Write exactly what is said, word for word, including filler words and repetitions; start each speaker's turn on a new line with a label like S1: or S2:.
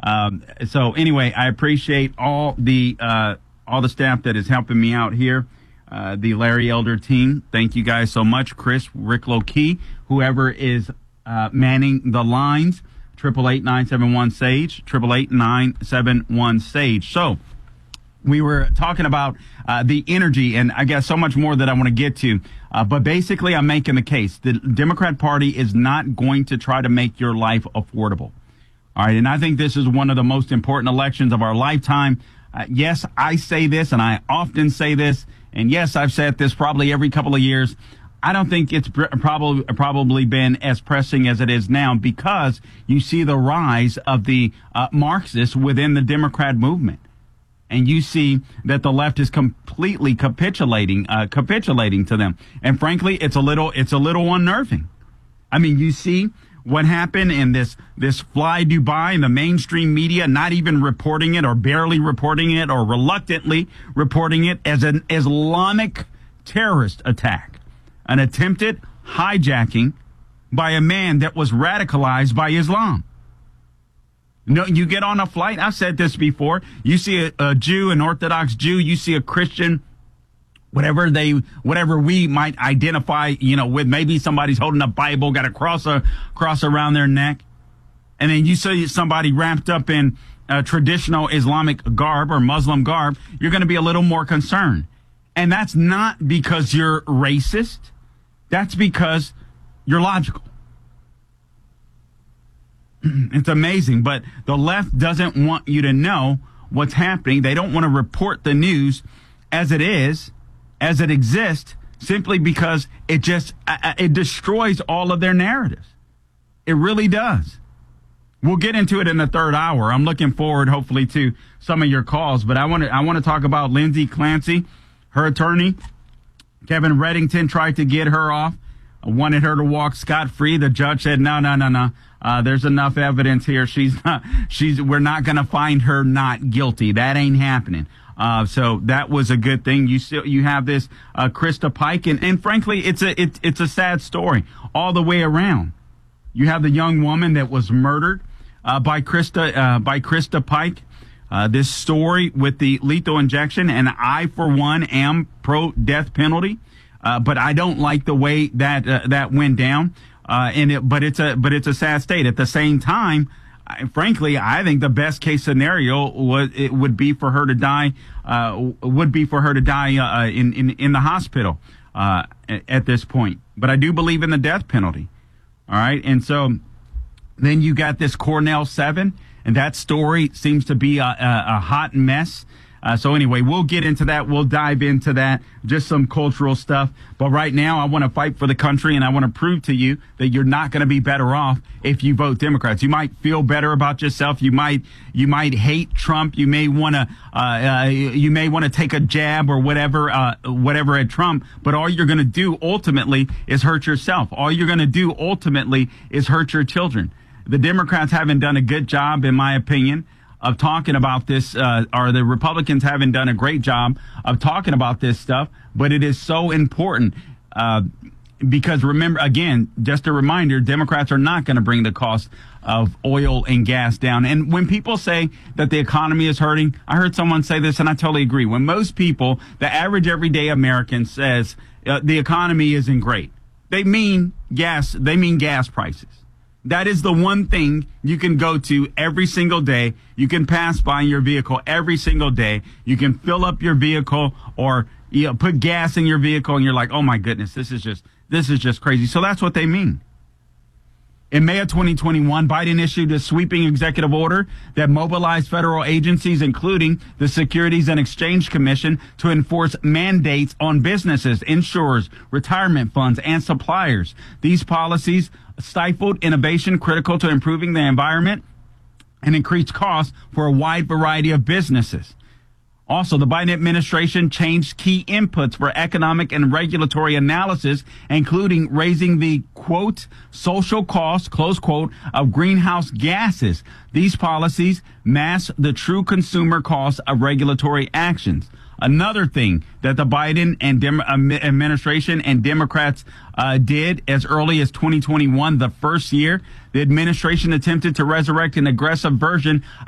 S1: Um, so anyway, I appreciate all the uh, all the staff that is helping me out here. Uh, the Larry Elder team. Thank you guys so much. Chris, Rick Lokey, whoever is uh, manning the lines. Triple eight nine seven one Sage. Triple eight nine seven one Sage. So we were talking about uh, the energy, and I guess so much more that I want to get to. Uh, but basically, I'm making the case. The Democrat Party is not going to try to make your life affordable. All right. And I think this is one of the most important elections of our lifetime. Uh, yes, I say this, and I often say this. And yes, I've said this probably every couple of years. I don't think it's pr- probably probably been as pressing as it is now, because you see the rise of the uh, Marxists within the Democrat movement. And you see that the left is completely capitulating, uh, capitulating to them. And frankly, it's a little, it's a little unnerving. I mean, you see what happened in this, this Fly Dubai, and the mainstream media not even reporting it, or barely reporting it, or reluctantly reporting it as an Islamic terrorist attack, an attempted hijacking by a man that was radicalized by Islam. No, you get on a flight. I've said this before. You see a, a Jew, an Orthodox Jew. You see a Christian, whatever they, whatever we might identify, you know, with. Maybe somebody's holding a Bible, got a cross, a cross around their neck, and then you see somebody wrapped up in uh, traditional Islamic garb or Muslim garb. You're going to be a little more concerned, and that's not because you're racist. That's because you're logical. It's amazing, but the left doesn't want you to know what's happening. They don't want to report the news as it is, as it exists, simply because it just, uh, it destroys all of their narratives. It really does. We'll get into it in the third hour. I'm looking forward, hopefully, to some of your calls, but I want to, I want to talk about Lindsay Clancy, her attorney. Kevin Reddington tried to get her off, wanted her to walk scot-free. The judge said, no, no, no, no. Uh, there's enough evidence here. She's not, she's, we're not going to find her not guilty. That ain't happening. Uh, so that was a good thing. You still, you have this, uh, Krista Pike, and, and frankly, it's a, it, it's a sad story all the way around. You have the young woman that was murdered, uh, by Krista, uh, by Krista Pike. Uh, this story with the lethal injection, and I, for one, am pro death penalty. Uh, but I don't like the way that, uh, that went down. Uh, and it, but it's a, but it's a sad state. At the same time, I, frankly, I think the best case scenario was, it would be for her to die, uh, would be for her to die, uh, in, in, in the hospital, uh, at, at this point. But I do believe in the death penalty. All right. And so then you got this Cornell seven, and that story seems to be a, a, a hot mess. Uh, so anyway, we'll get into that. We'll dive into that, just some cultural stuff. But right now, I want to fight for the country, and I want to prove to you that you're not going to be better off if you vote Democrats. You might feel better about yourself. You might, you might hate Trump. You may want to, uh, uh, you may want to take a jab or whatever, uh, whatever at Trump. But all you're going to do ultimately is hurt yourself. All you're going to do ultimately is hurt your children. The Democrats haven't done a good job, in my opinion, of talking about this, uh, or the Republicans haven't done a great job of talking about this stuff, but it is so important, uh, because remember, again, just a reminder, Democrats are not going to bring the cost of oil and gas down. And when people say that the economy is hurting, I heard someone say this, and I totally agree. When most people, the average everyday American, says uh, the economy isn't great, they mean gas, they mean gas prices. That is the one thing you can go to every single day. You can pass by your vehicle every single day. You can fill up your vehicle, or, you know, put gas in your vehicle, and you're like, oh my goodness, this is just, this is just crazy. So that's what they mean. In May of twenty twenty-one, Biden issued a sweeping executive order that mobilized federal agencies, including the Securities and Exchange Commission, to enforce mandates on businesses, insurers, retirement funds, and suppliers. These policies stifled innovation critical to improving the environment and increased costs for a wide variety of businesses. Also, the Biden administration changed key inputs for economic and regulatory analysis, including raising the, quote, social cost, close quote, of greenhouse gases. These policies mask the true consumer costs of regulatory actions. Another thing that the Biden and Dem- administration and Democrats uh, did as early as twenty twenty-one, the first year, the administration attempted to resurrect an aggressive version